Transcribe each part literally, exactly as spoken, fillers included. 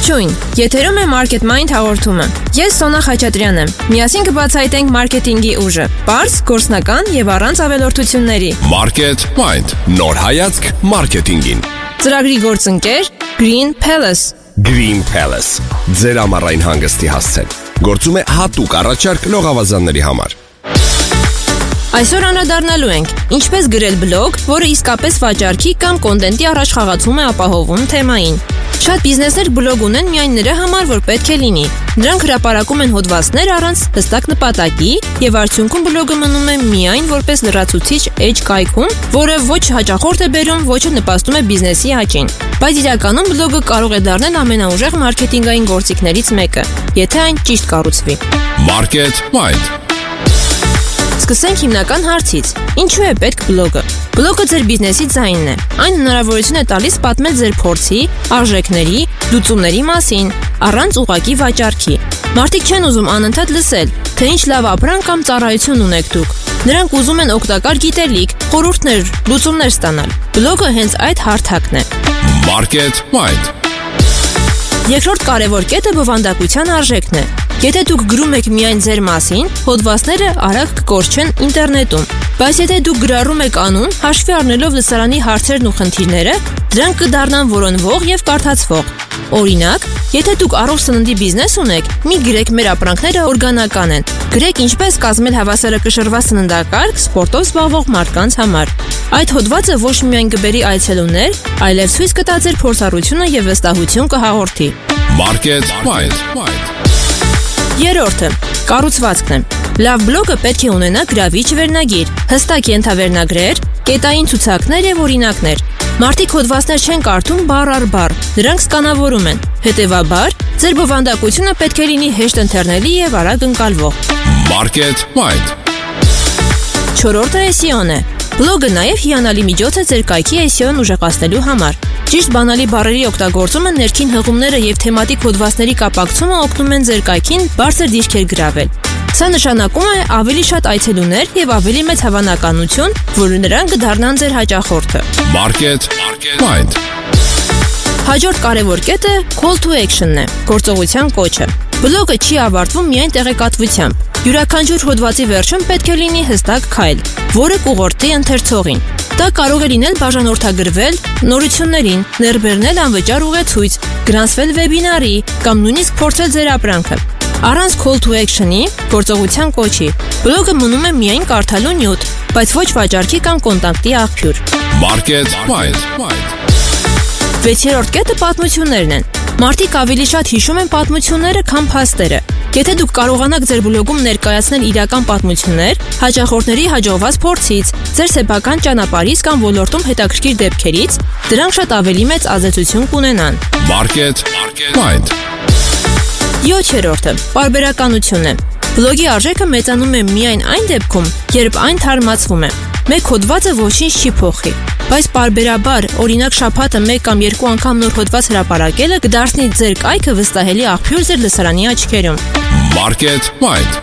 Ողջույն, եթերում է Market Mind հաղորդումը։ Ես Սոնա Խաչատրյանն եմ։ Միասին կբացահայտենք մարքեթինգի ուժը, պարզ, գործնական եւ առանց ավելորդությունների։ Market Mind, նոր հայացք մարքեթինգին։ Ծրագրի գործընկեր Green Palace։ Green Palace, ձեր ամառային հանգստի հասցեն։ Գործում է հատուկ առաջարկ լողավազանների համար։ Այսօր անդրադառնալու ենք ինչպես գրել բլոգ, որը իսկապես վաճառքի կամ կոնտենտի առաջխաղացում է ապահովում թեմային։ Շատ բիզնեսներ բլոգ ունեն միայն նրա համար, որ պետք է լինի։ Նրանք հրապարակում են հոդվածներ առանց հստակ նպատակի, եւ արդյունքում բլոգը մնում է միայն որպես լրացուցիչ էջ կայքում, որը ոչ հաճախորդ է բերում, ոչը նպաստում է բիզնեսի աճին։ Բայց իրականում բլոգը կարող է դառնալ ամենաուժեղ մարքեթինգային գործիքներից մեկը, եթե այն ճիշտ կառուցվի։ Market Mind. Սկսենք հիմնական հարցից. ինչու է պետք բլոգը։ Բլոգը ձեր բիզնեսի ձայնն է։ Այն հնարավորություն է տալիս պատմել ձեր փորձի, արժեքների, լուծումների մասին, առանց ուղղակի վաճառքի։ Մարդիկ չեն ուզում անընդհատ լսել, թե ինչ լավ ապրանք կամ ծառայություն ունեք դուք։ Նրանք ուզում են օգտակար գիտելիք, խորհուրդներ, լուծումներ ստանալ։ Բլոգը հենց այդ հարթակն է։ Market Mind. Երկրորդ կարևոր կետը բովանդակության արժեքն է։ Եթե դուք գրում եք միայն ձեր մասին, հոդվածները արագ կկորչեն ինտերնետում։ Բայց եթե դուք գրառում եք անուն, հաշվի առնելով լսարանի հարցերն ու խնդիրները, դրանք կդառնան որոնվող եւ կարդացվող։ Օրինակ, եթե դուք առողջ սննդի բիզնես ունեք, մի գրեք մեր ապրանքները օրգանական են։ Գրեք ինչպես կազմել հավասարակշռված սննդակարգ սպորտով զբաղվող մարդկանց համար։ Այդ հոդվածը ոչ միայն կբերի այցելուներ, այլև ցույց կտա ձեր փորձառությունը եւ վստահություն կհաղորդի։ Market Mind. Երրորդը կառուցվածքն է։ Լավ բլոգը պետք է ունենա գրավիչ վերնագիր, հստակ ենթավերնագրեր, կետային ցուցակներ եւ օրինակներ։ Մարդիկ հոդվածներ չեն կարդում բառ առ բառ, դրանք սկանավորում են։ Հետևաբար, ձեր բովանդակությունը պետք է լինի հեշտ ընթերնելի եւ արագ ընկալվող։ Market Mind. Չորրորդը էս ի օ-ն է։ Բլոգը նաև հիանալի միջոց է ձեր կայքի էս ի օ-ն ուժեղացնելու համար։ Ճիշտ բանալի բառերի օգտագործումը, ներքին հղումները եւ թեմատիկ հոդվածների կապակցումը օգնում են ձեր կայքին բարձր դիրքեր գրավել։ Սա նշանակում է ավելի շատ այցելուներ եւ ավելի մեծ հավանականություն, որ նրանք կդառնան ձեր հաճախորդը։ Market Mind. Հաջորդ կարևոր կետը call to action-ն է, գործողության կոչը։ Բլոգը չի ավարտվում միայն տեղեկատվությամբ։ Յուրաքանչյուր հոդվածի վերջում պետք է լինի հստակ քայլ, որը կուղղորդի ընթերցողին։ Դա կարող է լինել բաժանորդագրվել նորություններին, ներբեռնել անվճար ուղեցույց, գրանցվել վեբինարի կամ նույնիսկ փորձել ձեր ապրանքը։ Առանց call to action-ի, գործողության կոչի, բլոգը մնում է միայն կարդալու նյութ, բայց ոչ վաճառքի կամ կոնտակտի աղբյուր։ Market Mind. Վեցերորդ կետը պատմություններն են։ Մարդիկ ավելի շատ հիշում են պատմությունները, քան փաստերը։ Եթե դուք կարողանաք ձեր բլոգում ներկայացնել իրական պատմություններ, հաճախորդների հաջողված փորձից, ձեր սեփական ճանապարհից կամ ոլորտում հետաքրքիր դեպքերից, դրանք շատ ավելի մեծ ազդեցություն կունենան։ Market Mind. Յոթերորդը պարբերականությունն է։ Բլոգի արժեքը մեծանում է միայն այն դեպքում, երբ այն թարմացվում է։ Մեկ հոդվածը ոչինչ չի փոխի, բայց պարբերաբար, օրինակ շաբաթը մեկ կամ երկու անգամ նոր հոդված հրապարակելը կդարձնի ձեր կայքը վստահելի աղբյուր ձեր լսարանի աչքերում։ Market Mind.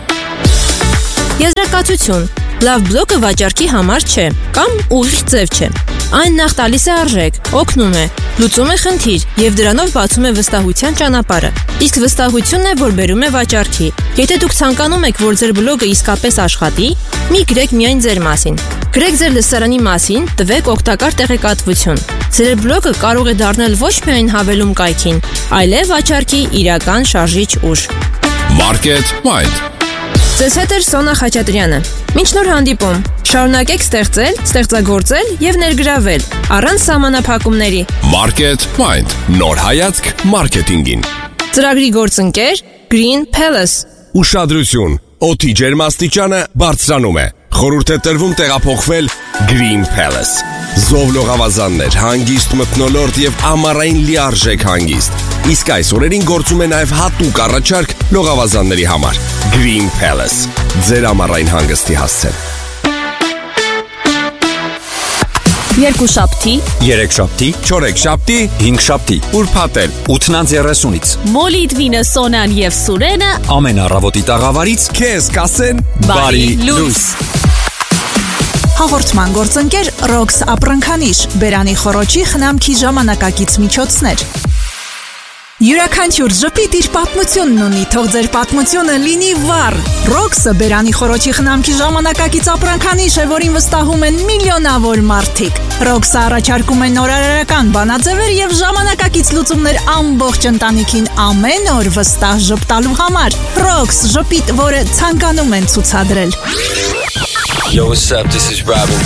Եզրակացություն. լավ բլոգը վաճառքի համար չէ, կամ ուղիղ ձև չէ։ Այն նախ տալիս է արժեք, օգնում է, լուծում է խնդիր եւ դրանով բացում է վստահության ճանապարհը։ Իսկ վստահությունն է, որ բերում է վաճառքի։ Եթե դուք ցանկանում եք, որ ձեր բլոգը իսկապես աշխատի, մի գրեք միայն ձեր մասին։ Գրեք ձեր լսարանի մասին, տվեք օգտակար տեղեկատվություն։ Ձեր բլոգը կարող է դառնալ ոչ միայն հավելում կայքին, այլև վաճառքի իրական շարժիչ ուժ։ Market Mind. Ձեզ հետ է Սոնա Խաչատրյանը։ Մինչ նոր հանդիպում, շարունակեք ստեղծել, ստեղծագործել եւ ներգրավել առանց սահմանափակումների։ Market Mind. Նոր հայացք մարքեթինգին։ Ծրագրի գործընկեր Green Palace։ Ուշադրություն, օդի ջերմաստիճանը բարձրանում է։ Խորհուրդ է տրվում տեղափոխվել Green Palace։ Զով լողավազաններ, հանգիստ մթնոլորտ եւ ամառային լիարժեք հանգիստ։ Իսկ այս օրերին գործում է նաեւ հատուկ առաջարկ լողավազանների համար։ Green Palace. Ձեր ամառային հանգստի հասցեն։ Երկուշաբթի, երեքշաբթի, չորեքշաբթի, հինգշաբթի, ուրբաթ-էլ ութնանց երեսունից Մոլիտվինը, Սոնան եւ Սուրենը ամեն առավոտի տաղավարից քեզ կասեն բարի լույս։ Հաղորդման գործընկեր Ռոքս ապրանքանիշ, Բերանի խորոչի խնամքի ժամանակակից միջոցներ։ Յուրաքանչյուր ժպիտ իր պատմությունն ունի, թող ձեր պատմությունը լինի վառ։ Ռոքսը բերանի խորոչի խնամքի ժամանակակից ապրանքանիշ է, որին վստահում են միլիոնավոր մարդիկ։ Ռոքսը առաջարկում է նորարարական բանաձևեր եւ ժամանակակից լուծումներ ամբողջ ընտանիքին ամեն օր վստահ ժպտալու համար։ Ռոքս ժպիտ, որը ցանկանում են ցուցադրել։ Yo, what's up? This is Robin